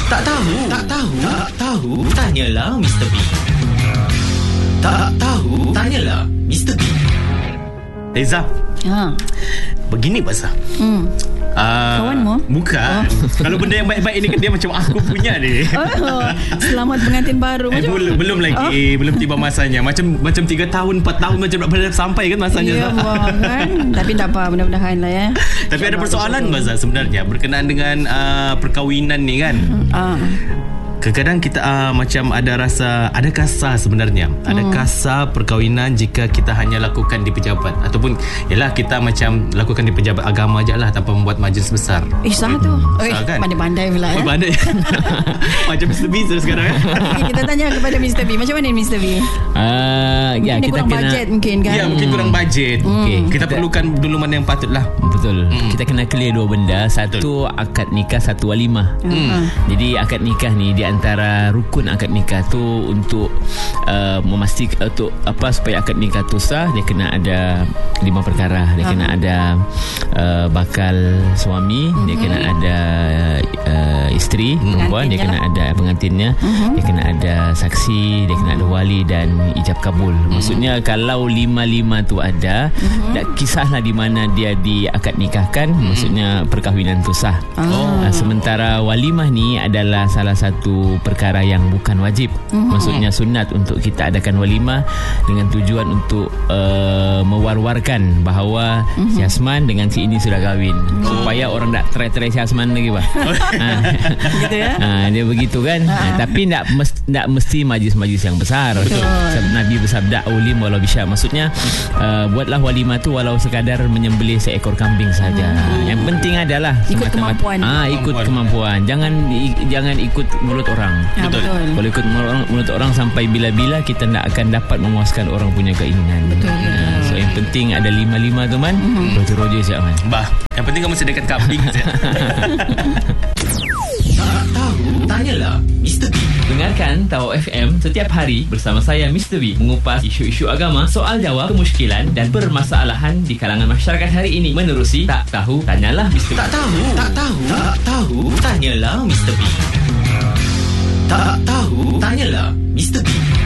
Tak tahu, tanyalah Mr. B. Tak tahu, tanyalah Mr. B. Reza, begini pasal kawanmu? Bukan. Kalau benda yang baik-baik ni kan dia macam aku punya ni. Selamat pengantin baru. Belum lagi. Belum tiba masanya. Macam 3 tahun 4 tahun macam nak sampai kan masanya. Ya kan. Tapi tak apa, mudah-mudahan lah ya. Tapi ada persoalan Mazah sebenarnya berkenaan dengan perkahwinan ni kan. Kadang-kadang kita macam ada rasa, ada kasar sebenarnya. Ada kasar perkahwinan jika kita hanya lakukan di pejabat. Ataupun yalah kita macam lakukan di pejabat agama je lah tanpa membuat majlis besar. Sah tu. Kan? Pandai-pandai pula ya. Pandai. Macam Mr. B sekarang kan. Okay, kita tanya kepada Mr. B. Macam mana Mr. B? Ya, mungkin kita kurang kena bajet mungkin kan. Ya, mungkin kurang bajet. Kita perlukan dulu mana yang patut lah. Betul. Kita kena clear dua benda. Satu akad nikah, satu walimah. Jadi akad nikah ni di antara rukun akad nikah tu untuk memastikan untuk apa supaya akad nikah tu sah, dia kena ada 5 perkara. Dia kena ada bakal suami, dia kena ada isteri perempuan, dia kena ada pengantinnya, dia kena ada saksi, dia kena ada wali dan ijab kabul. Maksudnya kalau 5 tu ada, tak kisahlah di mana dia diakad nikahkan, maksudnya perkahwinan tu sah. Sementara walimah ni adalah salah satu perkara yang bukan wajib. Maksudnya sunat untuk kita adakan walimah dengan tujuan untuk mewar-warkan bahawa si Asman dengan si ini sudah kahwin, supaya orang tak try-try si Asman lagi bah. Gitu ya. Dia begitu kan. Tapi tak mesti majlis-majlis yang besar. Nabi bersabda ulim walau bisya. Maksudnya buatlah walimah tu walau sekadar menyembelih seekor kambing saja. Yang penting adalah ikut kemampuan. Ikut kemampuan. Jangan ikut mulut orang. Betul. Kalau ikut mulut orang sampai bila-bila kita tak akan dapat memuaskan orang punya keinginan. Betul. So yang penting ada 5 tu man. Rojo-rojo siap man. Bah, yang penting kamu sediakan kambing saja. Tak tahu, tanyalah Mr. B. Dengarkan Tawau FM setiap hari bersama saya Mr. B mengupas isu-isu agama, soal jawab, kemusykilan dan permasalahan di kalangan masyarakat hari ini menerusi Tak Tahu Tanyalah Mr. B. Tak tahu, tanyalah Mr. B. Tak tahu, tanyalah Mr. B.